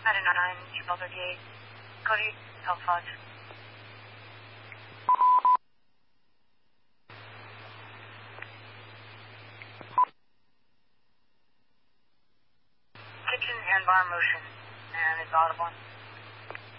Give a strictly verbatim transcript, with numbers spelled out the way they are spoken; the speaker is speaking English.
nine nine triple thirty-eight. Cody, L five. Kitchen and bar motion, and it's audible.